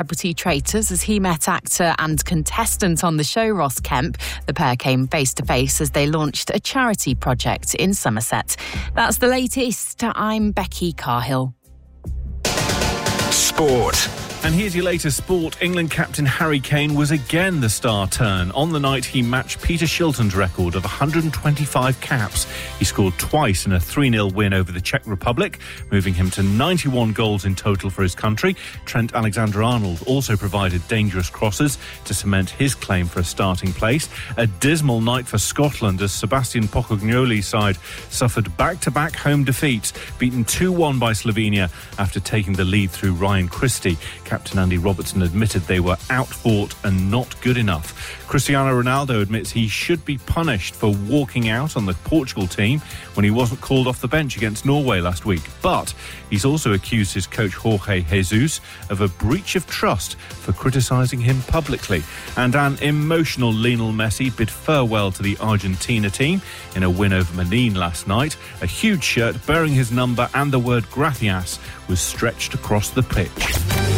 celebrity traitors as he met actor and contestant on the show Ross Kemp. The pair came face to face as they launched a charity project in Somerset. That's the latest. I'm Becky Carhill. Sport. And here's your latest sport. England captain Harry Kane was again the star turn. On the night, he matched Peter Shilton's record of 125 caps. He scored twice in a 3-0 win over the Czech Republic, moving him to 91 goals in total for his country. Trent Alexander-Arnold also provided dangerous crosses to cement his claim for a starting place. A dismal night for Scotland as Sebastian Pocognoli's side suffered back-to-back home defeats, beaten 2-1 by Slovenia after taking the lead through Ryan Christie. Captain Andy Robertson admitted they were outfought and not good enough. Cristiano Ronaldo admits he should be punished for walking out on the Portugal team when he wasn't called off the bench against Norway last week. But he's also accused his coach Jorge Jesus of a breach of trust for criticising him publicly. And an emotional Lionel Messi bid farewell to the Argentina team in a win over Benin last night. A huge shirt bearing his number and the word gracias was stretched across the pitch.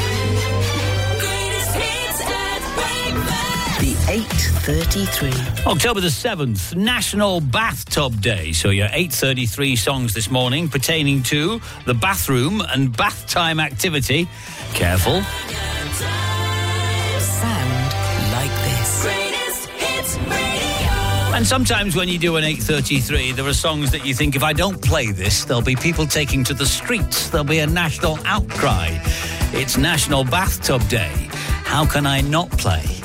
The 8:33. October the 7th, National Bathtub Day. So your 8:33 songs this morning pertaining to the bathroom and bath time activity. Careful. Sound like this. Greatest hits radio. And sometimes when you do an 8:33, there are songs that you think, if I don't play this, there'll be people taking to the streets. There'll be a national outcry. It's National Bathtub Day. How can I not play